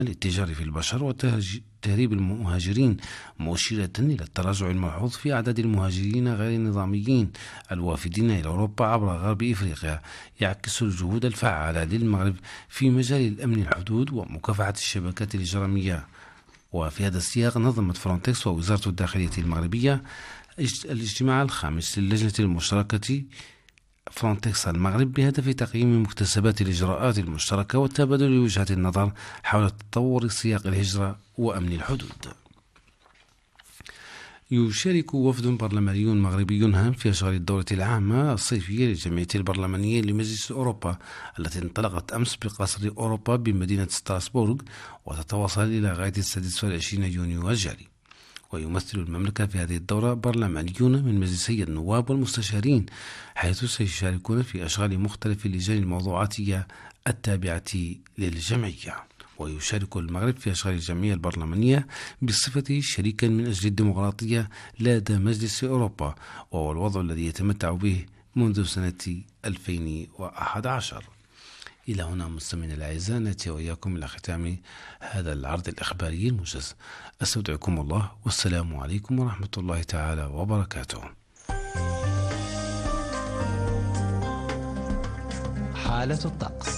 الاتجار في البشر وتهريب المهاجرين، مشيرة إلى التراجع الملحوظ في أعداد المهاجرين غير النظاميين الوافدين إلى أوروبا عبر غرب إفريقيا، يعكس الجهود الفعالة للمغرب في مجال الأمن الحدود ومكافحة الشبكات الإجرامية. وفي هذا السياق نظمت فرونتكس ووزارة الداخلية المغربية الاجتماع الخامس للجنة المشتركة فرونتكس المغرب بهدف تقييم مكتسبات الإجراءات المشتركة وتبادل وجهات النظر حول تطور سياق الهجرة وأمن الحدود. يشارك وفد برلماني مغربي هام في إشغال الدورة العامة الصيفية للجمعية البرلمانية لمجلس أوروبا التي انطلقت أمس بقصر أوروبا بمدينة ستراسبورغ وتتواصل إلى غاية 26 يونيو الجاري. ويمثل المملكة في هذه الدورة برلمانيون من مجلسي النواب والمستشارين، حيث سيشاركون في أشغال مختلف اللجان الموضوعاتية التابعة للجمعية. ويشارك المغرب في أشغال الجمعية البرلمانية بصفته شريكا من أجل الديمقراطية لدى مجلس أوروبا، وهو الوضع الذي يتمتع به منذ سنة 2011. إلى هنا مستمعينا الأعزاء نأتي وإياكم إلى ختام هذا العرض الإخباري الموجز. أستودعكم الله والسلام عليكم ورحمة الله تعالى وبركاته. حالة الطقس.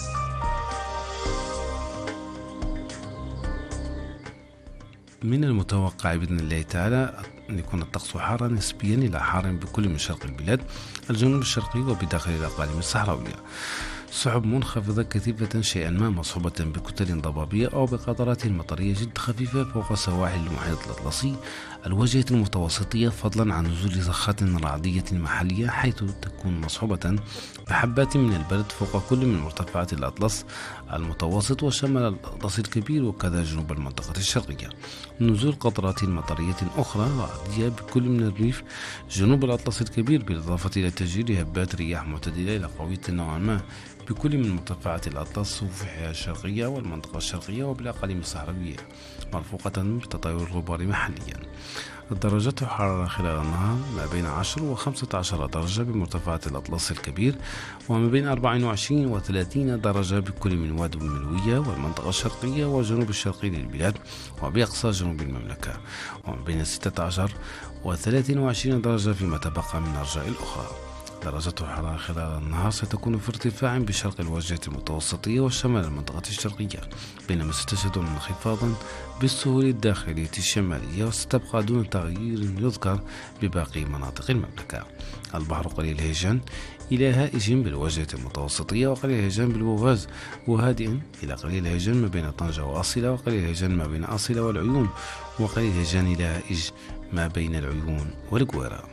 من المتوقع بإذن الله تعالى أن يكون الطقس حارا نسبيا إلى حار بكل من شرق البلاد، الجنوب الشرقي وبداخل الأقاليم الصحراوية. سحب منخفضة كثيفة شيئا ما مصحوبة بكتل ضبابية أو بقطرات مطرية جد خفيفة فوق سواحل المحيط الأطلسي الواجهة المتوسطية، فضلا عن نزول زخات رعدية محلية حيث تكون مصحوبة بحبات من البرد فوق كل من مرتفعات الأطلس المتوسط وشمال الأطلس الكبير وكذا جنوب المنطقة الشرقية. نزول قطرات مطرية أخرى رعدية بكل من الريف جنوب الأطلس الكبير، بالإضافة إلى تجري هبات رياح معتدلة إلى قوية نوعا ما بكل من مرتفعات الأطلس وفحها الشرقية والمنطقة الشرقية وبالأقاليم الصحراوية، مرفوقة بتطاير الغبار محليا. درجات الحرارة خلال النهار ما بين 10 و15 درجة بمرتفعات الأطلس الكبير، وما بين 24 و30 درجة بكل من واد الملوية والمنطقة الشرقية والجنوب الشرقي للبلاد وبأقصى جنوب المملكة، وما بين 16 و23 درجة فيما تبقى من الأرجاء الأخرى. درجة الحرارة خلال النهار ستكون في ارتفاع بشرق الواجهة المتوسطية وشمال المنطقة الشرقية، بينما ستشهد انخفاضا بالسهول الداخلية الشمالية وستبقى دون تغيير يذكر بباقي مناطق المملكة. البحر قليل الهيجان إلى هائج بالواجهة المتوسطية وقليل الهيجان بالوفاز، وهادئ إلى قليل الهيجان ما بين طنجة وأصيلة، وقليل الهيجان ما بين أصيلة والعيون، وقليل الهيجان إلى هائج ما بين العيون والقويرة.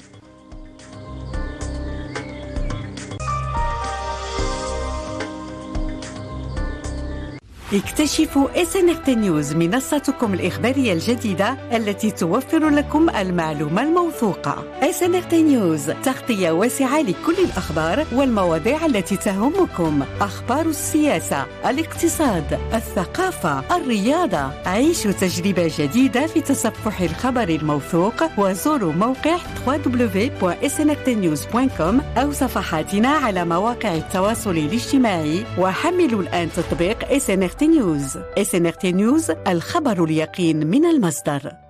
اكتشفوا SNRT نيوز، منصتكم الإخبارية الجديدة التي توفر لكم المعلومة الموثوقة. SNRT نيوز تغطية واسعة لكل الأخبار والمواضيع التي تهمكم، أخبار السياسة، الاقتصاد، الثقافة، الرياضة. عيشوا تجربة جديدة في تصفح الخبر الموثوق، وزوروا موقع www.snrtnews.com أو صفحاتنا على مواقع التواصل الاجتماعي، وحملوا الآن تطبيق SNRT نيوز. SNRT نيوز، الخبر اليقين من المصدر.